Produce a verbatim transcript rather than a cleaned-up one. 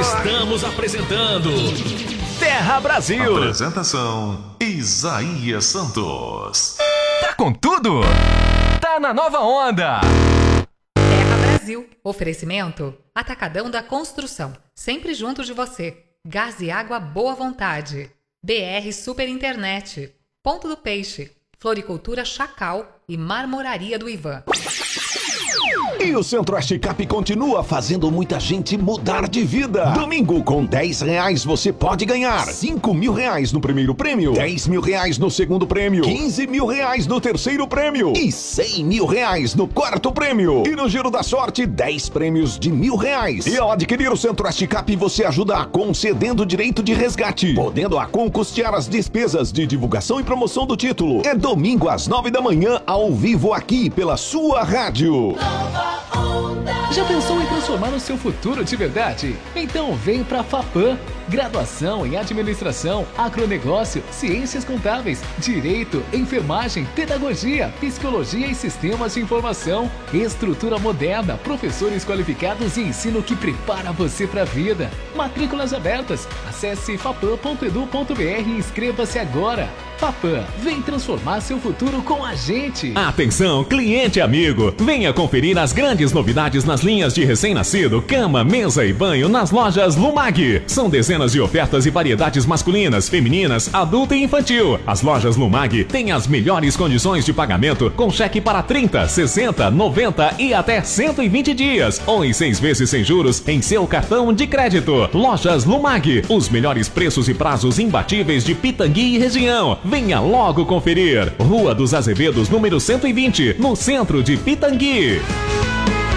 Estamos apresentando Terra Brasil. Apresentação Isaías Santos. Tá com tudo? Tá na nova onda. Terra Brasil. Oferecimento Atacadão da Construção. Sempre junto de você. Gás e água boa vontade. B R Super Internet. Ponto do Peixe. Floricultura Chacal e Marmoraria do Ivan. E o Centro-Oeste Cap continua fazendo muita gente mudar de vida. Domingo, com dez reais você pode ganhar cinco mil reais no primeiro prêmio, dez mil reais no segundo prêmio, quinze mil reais no terceiro prêmio e cem mil reais no quarto prêmio. E no Giro da Sorte, dez prêmios de mil reais. E ao adquirir o Centro-Oeste Cap, você ajuda a concedendo direito de resgate, podendo a Com custear as despesas de divulgação e promoção do título. É domingo às nove da manhã, ao vivo aqui pela sua rádio. Já pensou em transformar o seu futuro de verdade? Então vem para a FAPAM. Graduação em Administração, Agronegócio, Ciências Contábeis, Direito, Enfermagem, Pedagogia, Psicologia e Sistemas de Informação. Estrutura moderna, professores qualificados e ensino que prepara você para a vida. Matrículas abertas. Acesse fapam ponto edu ponto br e inscreva-se agora. FAPAM, vem transformar seu futuro com a gente. Atenção, cliente amigo. Venha conferir as grandes novidades nas linhas de recém-nascido, cama, mesa e banho nas lojas Lumag. São dezenas de ofertas e variedades masculinas, femininas, adulto e infantil. As lojas Lumag têm as melhores condições de pagamento com cheque para trinta, sessenta, noventa e até cento e vinte dias. Ou em seis vezes sem juros em seu cartão de crédito. Lojas Lumag, os melhores preços e prazos imbatíveis de Pitangui e região. Venha logo conferir. Rua dos Azevedos, número cento e vinte, no centro de Pitangui.